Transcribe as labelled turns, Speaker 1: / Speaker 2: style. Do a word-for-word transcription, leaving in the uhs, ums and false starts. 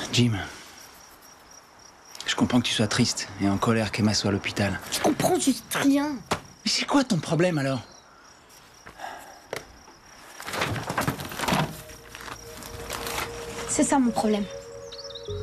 Speaker 1: Jim, je comprends que tu sois triste et en colère qu'Emma soit à l'hôpital.
Speaker 2: Je comprends juste rien.
Speaker 1: Mais c'est quoi ton problème alors?
Speaker 2: C'est ça mon problème.